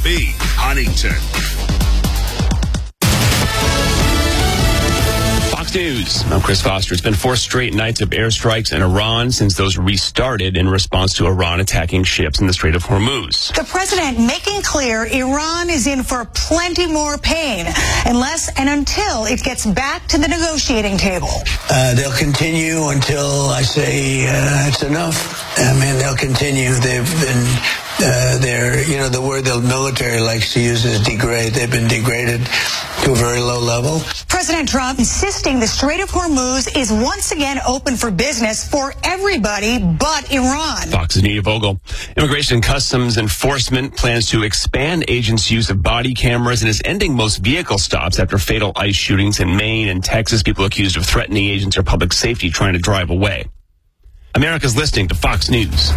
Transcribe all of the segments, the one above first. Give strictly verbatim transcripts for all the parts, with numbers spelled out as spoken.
B, Huntington. Fox News. I'm Chris Foster. It's been four straight nights of airstrikes in Iran since those restarted in response to Iran attacking ships in the Strait of Hormuz. The president making clear Iran is in for plenty more pain unless and until it gets back to the negotiating table. Uh, they'll continue until I say uh, it's enough. I mean, they'll continue. They've been, uh, they're, you know, the word the military likes to use is degrade. They've been degraded to a very low level. President Trump insisting the Strait of Hormuz is once again open for business for everybody but Iran. Fox's Anita Vogel. Immigration and Customs Enforcement plans to expand agents' use of body cameras and is ending most vehicle stops after fatal ICE shootings in Maine and Texas. People accused of threatening agents or public safety trying to drive away. America's listening to Fox News.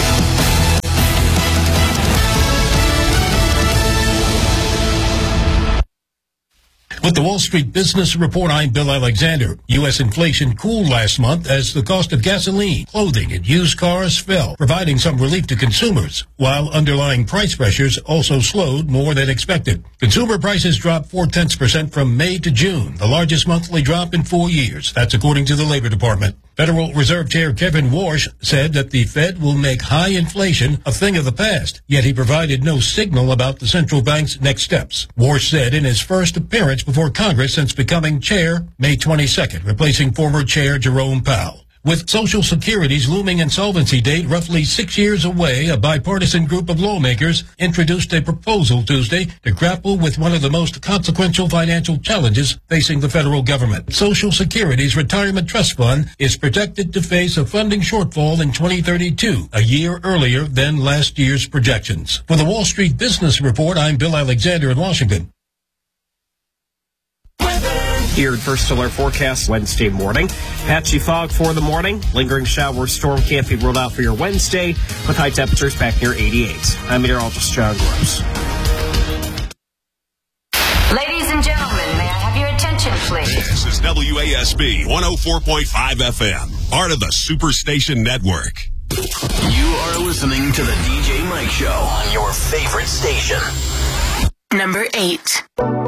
With the Wall Street Business Report, I'm Bill Alexander. U S inflation cooled last month as the cost of gasoline, clothing, and used cars fell, providing some relief to consumers, while underlying price pressures also slowed more than expected. Consumer prices dropped four-tenths percent from May to June, the largest monthly drop in four years. That's according to the Labor Department. Federal Reserve Chair Kevin Warsh said that the Fed will make high inflation a thing of the past, yet he provided no signal about the central bank's next steps. Warsh said in his first appearance before Congress since becoming chair May twenty-second, replacing former chair Jerome Powell. With Social Security's looming insolvency date roughly six years away, a bipartisan group of lawmakers introduced a proposal Tuesday to grapple with one of the most consequential financial challenges facing the federal government. Social Security's Retirement Trust Fund is projected to face a funding shortfall in twenty thirty-two, a year earlier than last year's projections. For the Wall Street Business Report, I'm Bill Alexander in Washington. Here at First Alert Forecast Wednesday morning. Patchy fog for the morning. Lingering shower storm can't be ruled out for your Wednesday with high temperatures back near eighty-eight. I'm meteorologist John Gross. Ladies and gentlemen, may I have your attention, please? This is W A S B one oh four point five F M, part of the Superstation Network. You are listening to the D J Mike Show on your favorite station. Number eight.